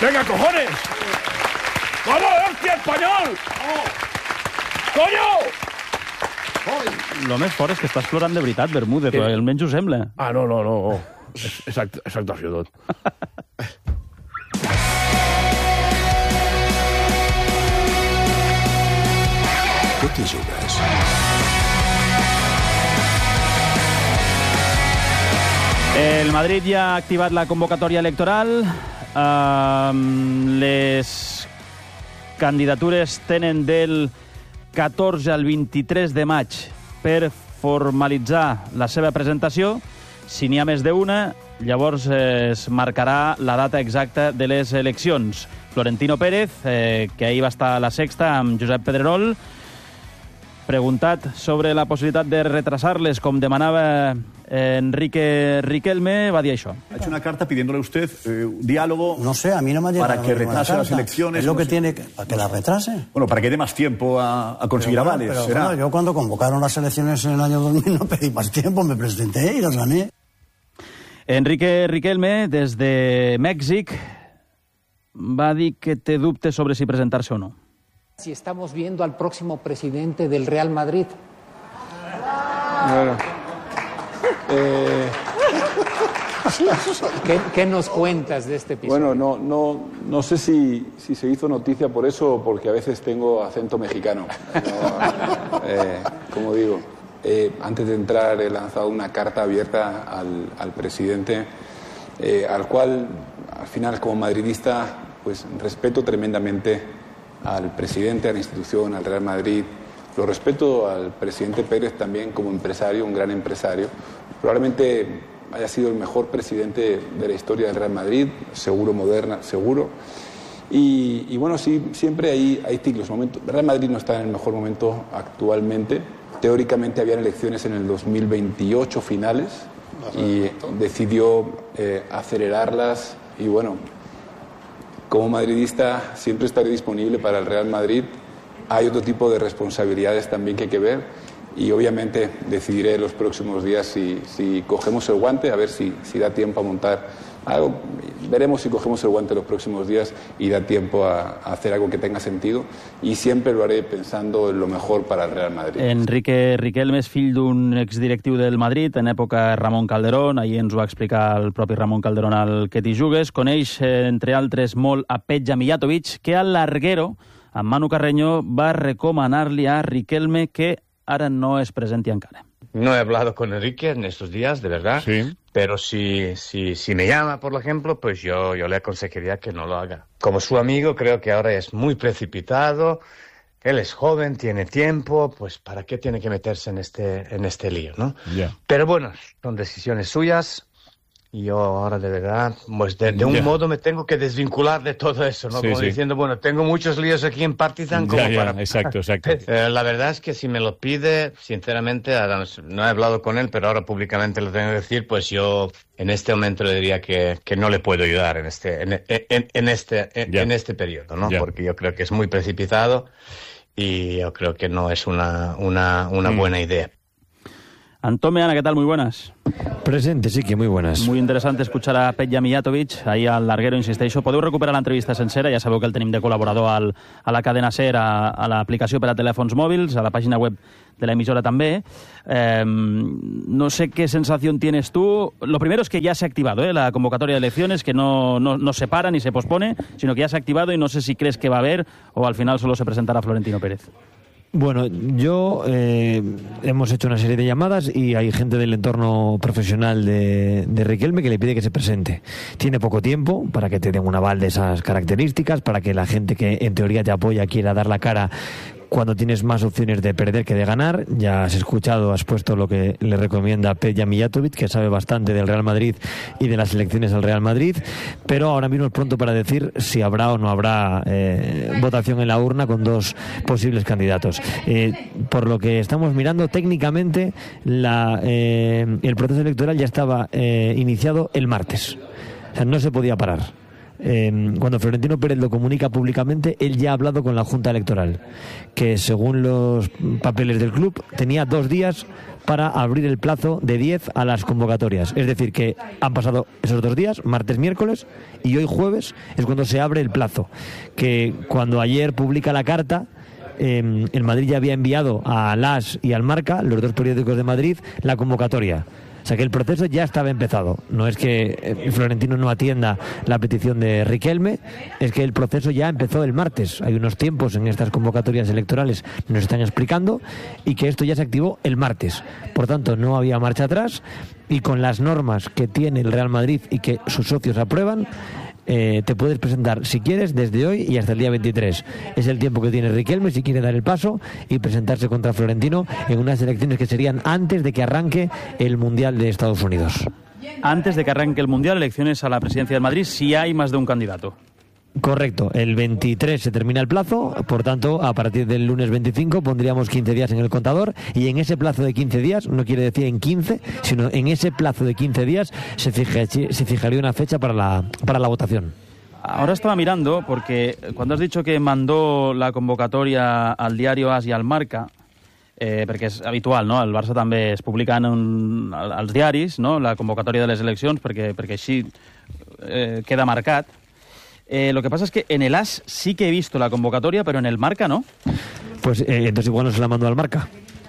¡Venga, cojones! ¡Vamos, hòstia, espanyol! Coño! Lo més fort és que estàs plorant de veritat, Bermúdez, però almenys ho sembla. Ah, no. És actuació, tot. Què t'hi jugues? El Madrid ja ha activat la convocatòria electoral. Les candidatures tenen del 14 al 23 de maig per formalitzar la seva presentació. Si n'hi ha més d'una, llavors es marcarà la data exacta de les eleccions. Florentino Pérez, que ahir va estar a la Sexta amb Josep Pedrerol, preguntat sobre la possibilitat de retrasar-les, com demanava Enrique Riquelme, va dir això. Ha hecho una carta pidiéndole a usted diálogo. No sé, a mí no me ha llegado para que retrase las elecciones. Es lo que tiene para que la retrase. Bueno, para que dé más tiempo a conseguir avales. Pero ¿será? bueno, yo cuando convocaron las elecciones en el año 2000 no pedí más tiempo, me presenté y las gané. Enrique Riquelme, des de Mèxic, va dir que té dubtes sobre si presentar-se o no. Si estamos viendo al próximo presidente del Real Madrid. Bueno, ¿Qué nos cuentas de este episodio? bueno, no sé si se hizo noticia por eso o porque a veces tengo acento mexicano. Como digo, antes de entrar he lanzado una carta abierta al presidente, al cual, al final, como madridista, pues respeto tremendamente al presidente, a la institución, al Real Madrid. Lo respeto al presidente Pérez también como empresario, un gran empresario. Probablemente haya sido el mejor presidente de la historia del Real Madrid, seguro, moderna, seguro. Y bueno, sí, siempre hay ciclos, momentos. El Real Madrid no está en el mejor momento actualmente. Teóricamente habían elecciones en el 2028 finales y decidió acelerarlas y bueno, como madridista siempre estaré disponible para el Real Madrid. Hay otro tipo de responsabilidades también que hay que ver y obviamente decidiré los próximos días si cogemos el guante, a ver si da tiempo a montar algo. Veremos si cogemos el guante los próximos días y da tiempo a hacer algo que tenga sentido y siempre lo haré pensando en lo mejor para el Real Madrid. Enrique Riquelme és fill d'un exdirectiu del Madrid, en època Ramon Calderón, ahir ens ho va explicar el propi Ramon Calderón al Que t'hi jugues. Coneix, entre altres, molt a Petja Mijatovic, que al larguero, amb Manu Carreño, va recomanar-li a Riquelme que ara no es presenti encara. No he hablado con Enrique en estos días, de verdad. Sí. Pero si me llama, por ejemplo, pues yo le aconsejaría que no lo haga. Como su amigo, creo que ahora es muy precipitado. Él es joven, tiene tiempo, pues ¿para qué tiene que meterse en este lío, no? Yeah. Pero bueno, son decisiones suyas. Y yo ahora, de verdad, pues de un modo me tengo que desvincular de todo eso, ¿no? Sí, Como sí. diciendo, bueno, tengo muchos líos aquí en Partizan como para... Exacto. La verdad es que si me lo pide, sinceramente, ahora no he hablado con él, pero ahora públicamente lo tengo que decir, pues yo en este momento le diría que no le puedo ayudar en este periodo, ¿no? Yeah. Porque yo creo que es muy precipitado y yo creo que no es una buena idea. Antón Meana, ¿qué tal? Muy buenas. Presente, sí que muy buenas. Muy interesante escuchar a Petja Mijatovic, ahí al larguero, insisteixo. Podeu recuperar l'entrevista sencera, ja sabeu que el tenim de col·laborador a la cadena SER, a l'aplicació per a telèfons mòbils, a la pàgina web de la emisora també. No sé qué sensación tienes tú. Lo primero es que ya se ha activado la convocatoria de elecciones, que no se para ni se pospone, sino que ya se ha activado y no sé si crees que va a haber o al final solo se presentará Florentino Pérez. Bueno, yo hemos hecho una serie de llamadas y hay gente del entorno profesional de Riquelme que le pide que se presente. Tiene poco tiempo para que te den un aval de esas características, para que la gente que en teoría te apoya quiera dar la cara cuando tienes más opciones de perder que de ganar. Ya has escuchado, has puesto lo que le recomienda Petja Mijatovic, que sabe bastante del Real Madrid y de las elecciones del Real Madrid, pero ahora mismo es pronto para decir si habrá o no habrá votación en la urna con dos posibles candidatos. Por lo que estamos mirando, técnicamente el proceso electoral ya estaba iniciado el martes. O sea, no se podía parar. cuando Florentino Pérez lo comunica públicamente, él ya ha hablado con la Junta Electoral, que según los papeles del club tenía 2 días para abrir el plazo de 10 a las convocatorias. Es decir, que han pasado esos 2 días, martes, miércoles, y hoy jueves es cuando se abre el plazo. Que cuando ayer publica la carta, el Madrid ya había enviado a AS y al Marca, los 2 periódicos de Madrid, la convocatoria. O sea que el proceso ya estaba empezado. No es que Florentino no atienda la petición de Riquelme, es que el proceso ya empezó el martes. Hay unos tiempos en estas convocatorias electorales, nos están explicando, y que esto ya se activó el martes. Por tanto, no había marcha atrás, y con las normas que tiene el Real Madrid y que sus socios aprueban, te puedes presentar, si quieres, desde hoy y hasta el día 23. Es el tiempo que tiene Riquelme si quiere dar el paso y presentarse contra Florentino en unas elecciones que serían antes de que arranque el Mundial de Estados Unidos. Antes de que arranque el Mundial, elecciones a la presidencia del Madrid, si hay más de un candidato. Correcto, el 23 se termina el plazo, por tanto, a partir del lunes 25 pondríamos 15 días en el contador, y en ese plazo de 15 días, no quiere decir en 15, sino en ese plazo de 15 días se fijaría una fecha para la votación. Ahora estaba mirando, porque cuando has dicho que mandó la convocatoria al diario AS y al Marca, perquè és habitual, no? El Barça també es publica als diaris, no? La convocatòria de les eleccions, perquè així queda marcat. Lo que pasa es que en el AS sí que he visto la convocatoria, pero en el Marca no. Pues entonces igual no se la mandó al Marca.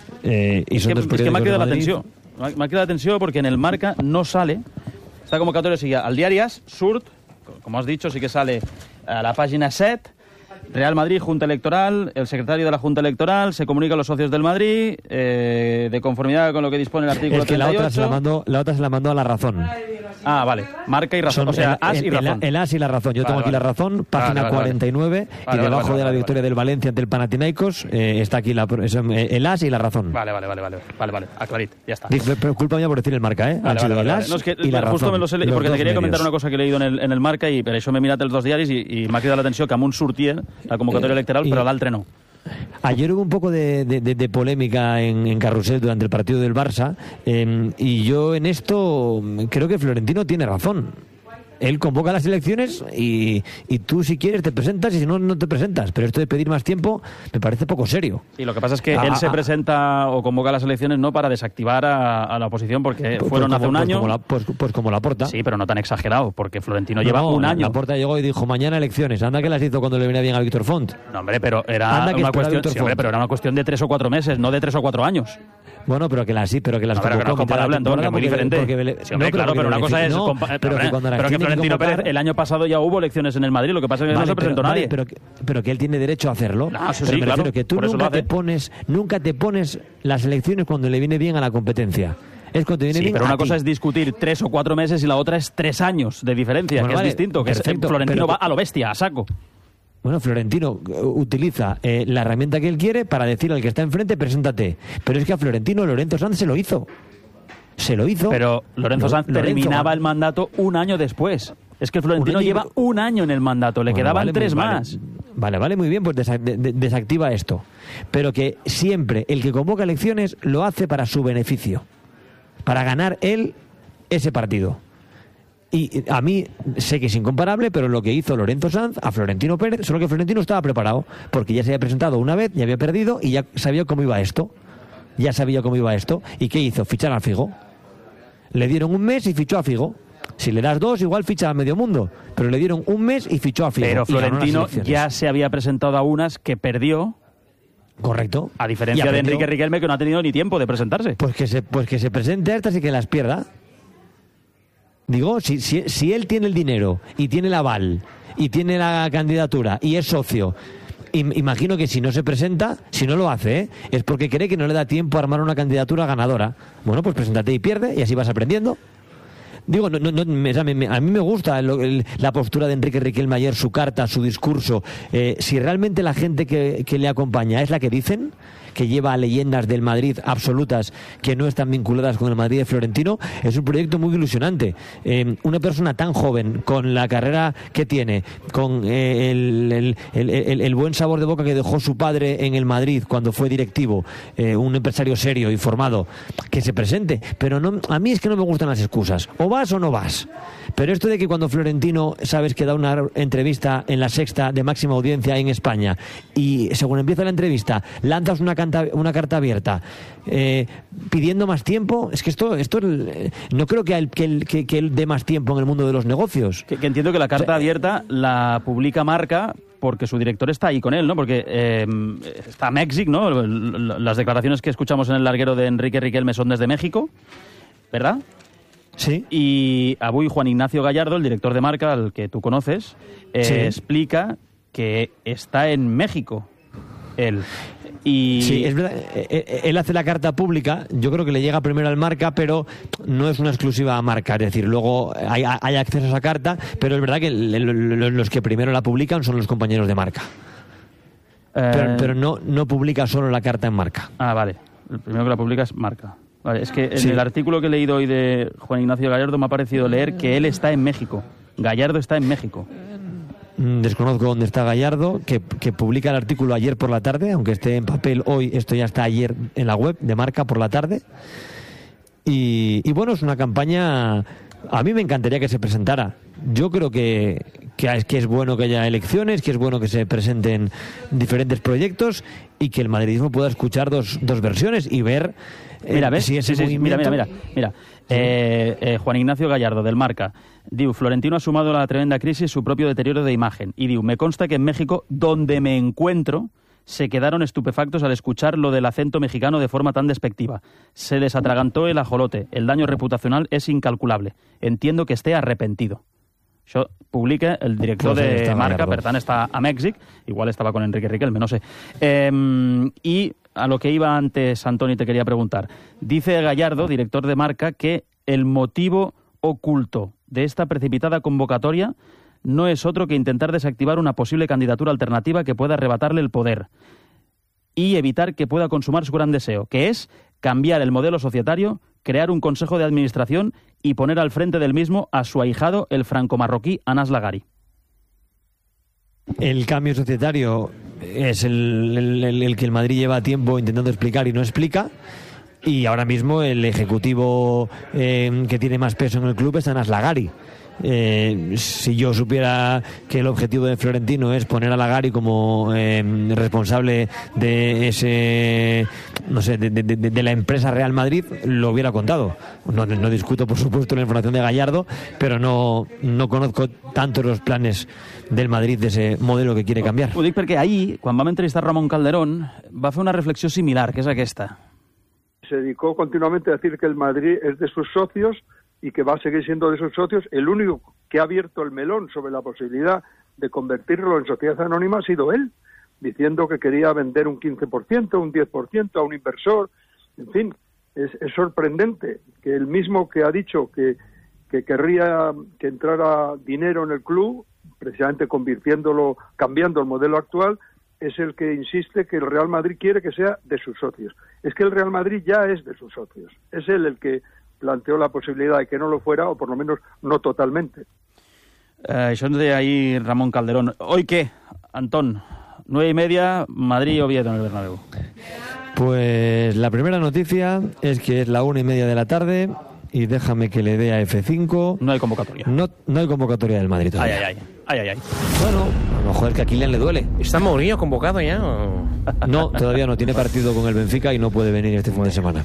Y son es que me ha quedado la atenció. Me ha quedado la atenció porque en el Marca no sale. Esta convocatoria sigue al diari AS, surt, como has dicho, sí que sale a la página 7, Real Madrid, Junta Electoral, el secretario de la Junta Electoral se comunica a los socios del Madrid de conformidad con lo que dispone el artículo 38. La otra se la mandó a La Razón. Ah, vale. Marca y Razón. O sea, AS y Razón. El AS y La Razón. Yo tengo aquí La Razón, página 49, y debajo de la victoria del Valencia ante el Panathinaikos está aquí el AS y La Razón. Vale. Aclarit, ya está. Pero culpa mía por decir el Marca, ¿eh? Vale. No, es que y La justo Razón, me lo sé, porque te quería comentar una cosa que he leído en el Marca, y per això m'he mirat els 2 diaris i m'ha quedat l'atenció que amb un sortia la convocatoria electoral, pero l'altre no. Ayer hubo un poco de polémica en Carrusel durante el partido del Barça, y yo en esto creo que Florentino tiene razón. Él convoca las elecciones y tú, si quieres, te presentas, y si no, no te presentas. Pero esto de pedir más tiempo me parece poco serio. Y lo que pasa es que él se presenta o convoca las elecciones no para desactivar a la oposición, porque fueron hace un año. Pues como Laporta. Sí, pero no tan exagerado, porque Florentino lleva un año. Laporta llegó y dijo, mañana elecciones. Anda que las hizo cuando le venía bien a Víctor Font. No, hombre, pero era una cuestión de 3 o 4 meses, no de 3 o 4 años. Bueno, pero que las convocó. Pero no es comparable, Antonio, es muy diferente. Sí, hombre, claro, pero una cosa es... Pero que Florentino Pérez, el año pasado ya hubo elecciones en el Madrid, lo que pasa es que no se presentó nadie. Pero que él tiene derecho a hacerlo. Pero me refiero que tú nunca te pones las elecciones cuando le viene bien a la competencia. Es cuando viene bien pero una a cosa ti. es discutir 3 o 4 meses y la otra es 3 años de diferencia, que es distinto. Que Florentino va a lo bestia, a saco. Bueno, Florentino utiliza la herramienta que él quiere para decir al que está enfrente, preséntate. Pero es que a Florentino Lorenzo Sanz se lo hizo. Pero Lorenzo Sanz terminaba el mandato un año después. Es que Florentino lleva un año en el mandato, le quedaban 3 más. Vale, muy bien, pues desactiva esto. Pero que siempre el que convoca elecciones lo hace para su beneficio, para ganar él ese partido. Y a mí sé que es incomparable, pero lo que hizo Lorenzo Sanz a Florentino Pérez, solo que Florentino estaba preparado, porque ya se había presentado una vez, ya había perdido y ya sabía cómo iba esto. ¿Y qué hizo? Fichar a Figo. Le dieron un mes y fichó a Figo. Si le das 2, igual ficha a medio mundo. Pero le dieron un mes y fichó a Figo. Pero Florentino ya se había presentado a unas que perdió. Correcto. A diferencia de Enrique Riquelme, que no ha tenido ni tiempo de presentarse. Pues que se presente a estas y que las pierda. Digo, si él tiene el dinero y tiene el aval y tiene la candidatura y es socio, imagino que si no se presenta, si no lo hace, es porque cree que no le da tiempo a armar una candidatura ganadora. Bueno, pues preséntate y pierde, y así vas aprendiendo. Digo, a mí me gusta la postura de Enrique Riquelme ayer, su carta, su discurso. Si realmente la gente que le acompaña es la que dicen, que lleva a leyendas del Madrid absolutas que no están vinculadas con el Madrid de Florentino. Es un proyecto muy ilusionante. Una persona tan joven, con la carrera que tiene, con el buen sabor de boca que dejó su padre en el Madrid cuando fue directivo, un empresario serio y formado, que se presente. Pero no, a mí es que no me gustan las excusas. O vas o no vas. Pero esto de que cuando Florentino, sabes que da una entrevista en La Sexta de máxima audiencia en España y según empieza la entrevista lanzas una carta abierta pidiendo más tiempo, es que esto no creo que él dé más tiempo en el mundo de los negocios. Que entiendo que la carta abierta la publica Marca porque su director está ahí con él, ¿no? Porque está a México, ¿no? Las declaraciones que escuchamos en el larguero de Enrique Riquelme son desde México, ¿verdad? Sí. Y avui Juan Ignacio Gallardo, el director de Marca, al que tú conoces, sí, explica que está en México, él. Y... Sí, es verdad, él hace la carta pública, yo creo que le llega primero al Marca, pero no es una exclusiva a Marca, es decir, luego hay acceso a esa carta, pero es verdad que los que primero la publican son los compañeros de Marca. Pero no publica solo la carta en Marca. Ah, vale. El primero que la publica es Marca. Vale, es que en el artículo que he leído hoy de Juan Ignacio Gallardo me ha parecido leer que él está en México. Gallardo está en México. Desconozco dónde está Gallardo, que publica el artículo ayer por la tarde, aunque esté en papel hoy, esto ya está ayer en la web de Marca por la tarde. Y bueno, es una campaña... A mí me encantaría que se presentara. Yo creo que es bueno que haya elecciones, que es bueno que se presenten diferentes proyectos y que el madridismo pueda escuchar dos versiones y ver si ese movimiento... Mira. Juan Ignacio Gallardo, del Marca, diu, Florentino ha sumado a la tremenda crisis su propio deterioro de imagen. Y diu, me consta que en México, donde me encuentro, se quedaron estupefactos al escuchar lo del acento mexicano de forma tan despectiva. Se les atragantó el ajolote. El daño reputacional es incalculable. Entiendo que esté arrepentido. Això publica el director de Marca, per tant està a Mèxic, igual estaba con Enrique Riquelme, no sé. Y a lo que iba antes, Antoni, te quería preguntar. Dice Gallardo, director de Marca, que el motivo oculto de esta precipitada convocatoria no es otro que intentar desactivar una posible candidatura alternativa que pueda arrebatarle el poder y evitar que pueda consumar su gran deseo, que es cambiar el modelo societario, crear un consejo de administración y poner al frente del mismo a su ahijado, el franco-marroquí Anas Lagari. El cambio societario es el que el Madrid lleva tiempo intentando explicar y no explica. Y ahora mismo el ejecutivo que tiene más peso en el club es Anas Lagari. Si yo supiera que el objetivo de Florentino es poner a Lagari como responsable de ese, no sé, de la empresa Real Madrid, lo hubiera contado. No discuto, por supuesto, la información de Gallardo, pero no conozco tanto los planes del Madrid de ese modelo que quiere cambiar. Ho dic perquè ahir, quan vam entrevistar Ramon Calderón, va fer una reflexió similar, que és aquesta. Se dedicó continuamente a decir que el Madrid es de sus socios y que va a seguir siendo de sus socios. El único que ha abierto el melón sobre la posibilidad de convertirlo en sociedad anónima ha sido él, diciendo que quería vender un 15%, un 10% a un inversor. En fin, es sorprendente que el mismo que ha dicho que querría que entrara dinero en el club, precisamente convirtiéndolo, cambiando el modelo actual, es el que insiste que el Real Madrid quiere que sea de sus socios. Es que el Real Madrid ya es de sus socios. Es él el que planteó la posibilidad de que no lo fuera, o por lo menos no totalmente. Això ens deia ahir Ramon Calderón. ¿Hoy qué, Antón? 9:30, Madrid-Oviedo en el Bernabéu. Pues la primera noticia es que es la 1:30 de la tarde y déjame que le dé a F5. No hay convocatoria. No hay convocatoria del Madrid todavía. Ay. Bueno, a lo mejor es que a Kylian le duele. ¿Está Mourinho convocado ya? ¿O? No, todavía no. Tiene partido con el Benfica y no puede venir este fin de semana.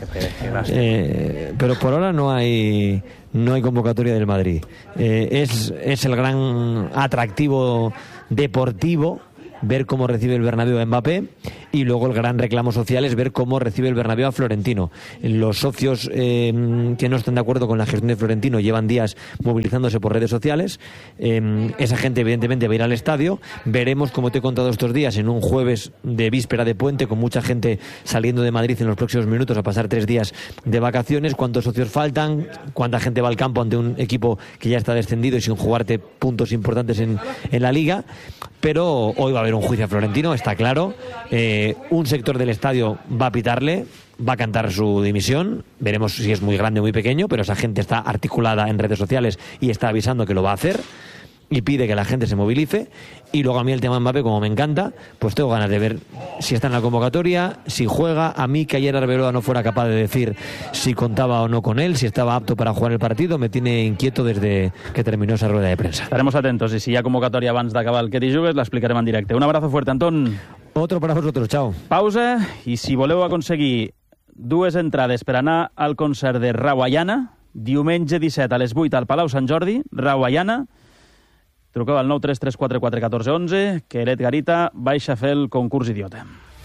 Pero por ahora no hay convocatoria del Madrid. Es el gran atractivo deportivo ver cómo recibe el Bernabéu a Mbappé, y luego el gran reclamo social es ver cómo recibe el Bernabéu a Florentino. Los socios que no están de acuerdo con la gestión de Florentino llevan días movilizándose por redes sociales. Esa gente evidentemente va a ir al estadio. Veremos, como te he contado estos días, en un jueves de víspera de puente, con mucha gente saliendo de Madrid en los próximos minutos a pasar 3 días de vacaciones, cuántos socios faltan, cuánta gente va al campo ante un equipo que ya está descendido y sin jugarte puntos importantes en la Liga. Pero hoy va a haber un juicio a Florentino, está claro. un sector del estadio va a pitarle, va a cantar su dimisión. Veremos si es muy grande o muy pequeño, pero esa gente está articulada en redes sociales y está avisando que lo va a hacer y pide que la gente se movilice. Y luego a mí el tema Mbappé, como me encanta, pues tengo ganas de ver si está en la convocatoria, si juega. A mí que ayer Arbeloa no fuera capaz de decir si contaba o no con él, si estaba apto para jugar el partido, me tiene inquieto desde que terminó esa rueda de prensa. Estaremos atentos i si hi ha convocatòria abans d'acabar el Que t'hi jugues l'explicarem en directe. Un abrazo fuerte, Antón. Otro para vosotros, chao. Pausa, i si voleu aconseguir 2 entrades per anar al concert de Rawayana, diumenge 17 a les 8 al Palau Sant Jordi, Rawayana, truqueu al 933441411, que l'Edgarita baixa a fer el concurs idiota.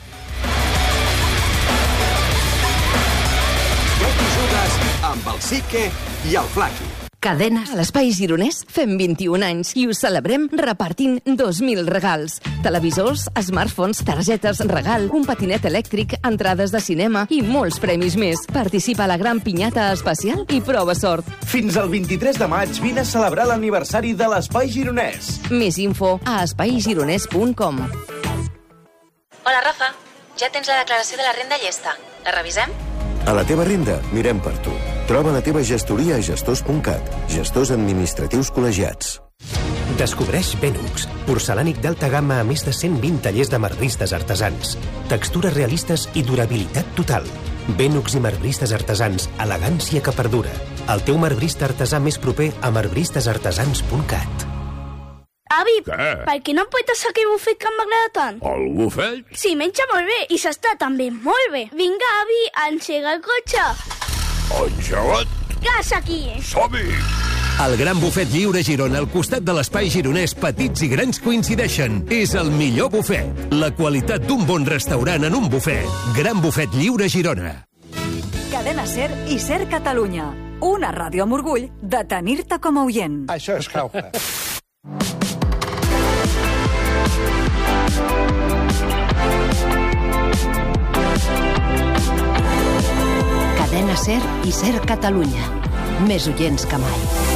Que t'hi jugues amb el Sique i el Flaqui. Cadena. A l'Espai Gironès fem 21 anys i us celebrem repartint 2.000 regals. Televisors, smartphones, targetes regal, un patinet elèctric, entrades de cinema i molts premis més. Participa a la gran pinyata especial i prova sort. Fins al 23 de maig vine a celebrar l'aniversari de l'Espai Gironès. Més info a espaigironès.com. Hola, Rafa. Ja tens la declaració de la renda llesta. La revisem? A la teva renda, mirem per tu. Troba la teva gestoria a gestors.cat. Gestors administratius col·legiats. Descobreix Benux, porcelànic d'alta gamma a més de 120 tallers de marbristes artesans. Textures realistes i durabilitat total. Benux i marbristes artesans, elegància que perdura. El teu marbrista artesà més proper a marbristasartesans.cat. Avi, per què no em portes aquell bufet que m'agrada tant? El bufet? Sí, menja molt bé i s'està també molt bé. Vinga, avi, engega el cotxe. Engegat? Gas aquí. Som-hi! El Gran Bufet Lliure Girona, al costat de l'Espai Gironès, petits i grans coincideixen. És el millor bufet. La qualitat d'un bon restaurant en un bufet. Gran Bufet Lliure Girona. Cadena SER i SER Catalunya. Una ràdio amb orgull de tenir-te com a oient. Això és Jauja. Cadena SER i SER Catalunya. Més oients que mai.